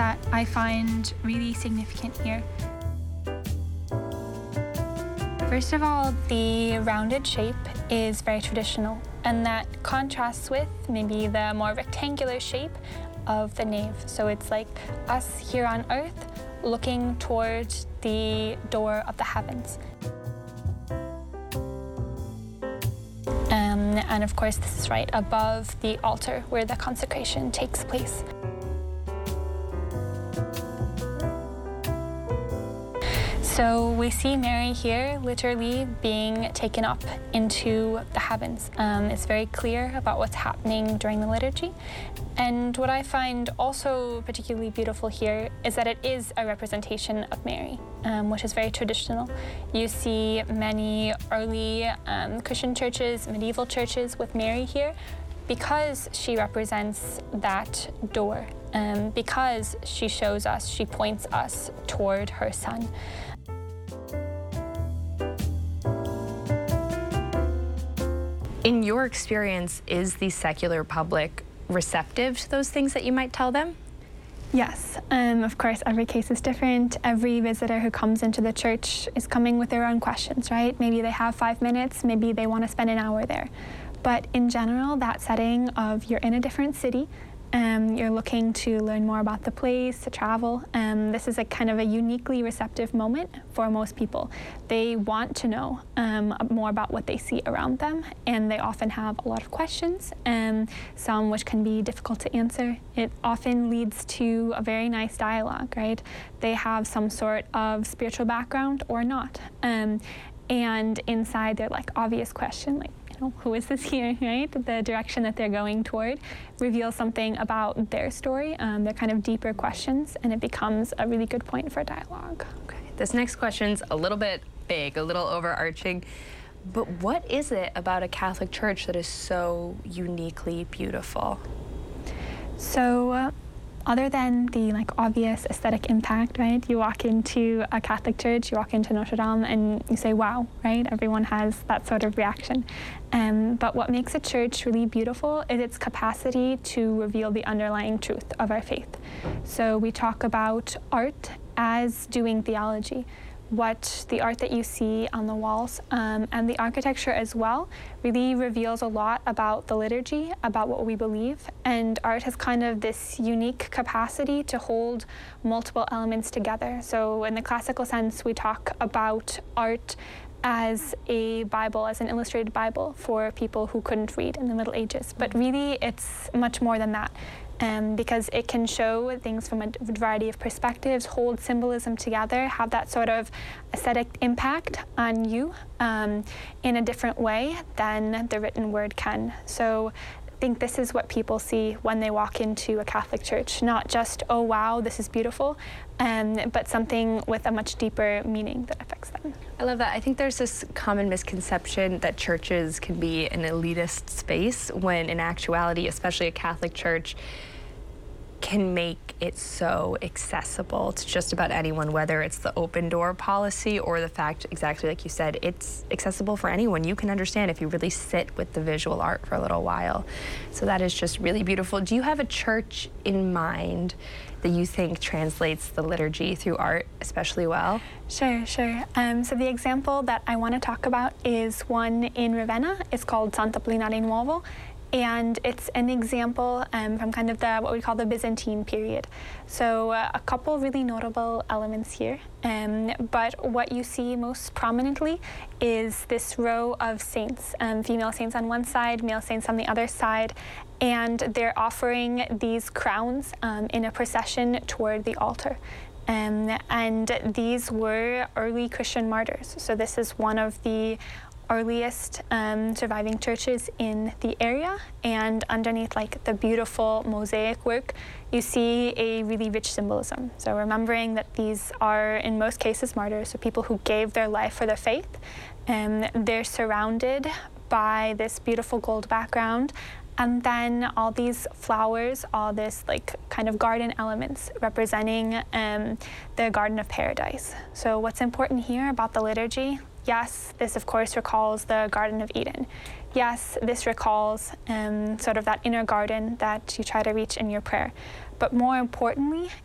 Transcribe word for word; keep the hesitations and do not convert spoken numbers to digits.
that I find really significant here. First of all, the rounded shape is very traditional, and that contrasts with maybe the more rectangular shape of the nave. So it's like us here on earth looking towards the door of the heavens. Um, and of course, this is right above the altar where the consecration takes place. So we see Mary here literally being taken up into the heavens. Um, it's very clear about what's happening during the liturgy. And what I find also particularly beautiful here is that it is a representation of Mary, um, which is very traditional. You see many early um, Christian churches, medieval churches with Mary here, because she represents that door, um, because she shows us, she points us toward her Son. In your experience, is the secular public receptive to those things that you might tell them? Yes, um, of course, every case is different. Every visitor who comes into the church is coming with their own questions, right? Maybe they have five minutes, maybe they want to spend an hour there. But in general, that setting of you're in a different city, Um, you're looking to learn more about the place, to travel. Um, this is a kind of a uniquely receptive moment for most people. They want to know um, more about what they see around them, and they often have a lot of questions, um, some which can be difficult to answer. It often leads to a very nice dialogue, right? They have some sort of spiritual background or not. Um, and inside their like obvious question, like, you know, who is this here, right? The direction that they're going toward reveals something about their story, um, their kind of deeper questions, and it becomes a really good point for dialogue. Okay, this next question's a little bit big, a little overarching, but what is it about a Catholic church that is so uniquely beautiful? So, uh, other than the like obvious aesthetic impact, right? You walk into a Catholic church, you walk into Notre Dame, and you say, wow, right? Everyone has that sort of reaction. Um, but what makes a church really beautiful is its capacity to reveal the underlying truth of our faith. So we talk about art as doing theology. What the art that you see on the walls um, and the architecture as well really reveals a lot about the liturgy, about what we believe, and art has kind of this unique capacity to hold multiple elements together. So in the classical sense, we talk about art as a Bible, as an illustrated Bible for people who couldn't read in the Middle Ages, but really it's much more than that. Um, because it can show things from a variety of perspectives, hold symbolism together, have that sort of aesthetic impact on you um, in a different way than the written word can. So I think this is what people see when they walk into a Catholic church, not just, oh wow, this is beautiful, um, but something with a much deeper meaning that affects them. I love that. I think there's this common misconception that churches can be an elitist space, when in actuality, especially a Catholic church, can make it so accessible to just about anyone, whether it's the open door policy or the fact, exactly like you said, it's accessible for anyone. You can understand if you really sit with the visual art for a little while. So that is just really beautiful. Do you have a church in mind that you think translates the liturgy through art especially well? Sure, sure. Um, so the example that I want to talk about is one in Ravenna. It's called Sant'Apollinare Nuovo. And it's an example um, from kind of the what we call the Byzantine period. So uh, a couple really notable elements here. Um, but what you see most prominently is this row of saints, um, female saints on one side, male saints on the other side, and they're offering these crowns um, in a procession toward the altar. Um, and these were early Christian martyrs. So this is one of the earliest um, surviving churches in the area, and underneath like the beautiful mosaic work you see a really rich symbolism. So remembering that these are in most cases martyrs, so people who gave their life for their faith, and um, they're surrounded by this beautiful gold background, and then all these flowers, all this like kind of garden elements representing um, the Garden of Paradise. So what's important here about the liturgy? Yes, this of course recalls the Garden of Eden. Yes, this recalls um, sort of that inner garden that you try to reach in your prayer. But more importantly,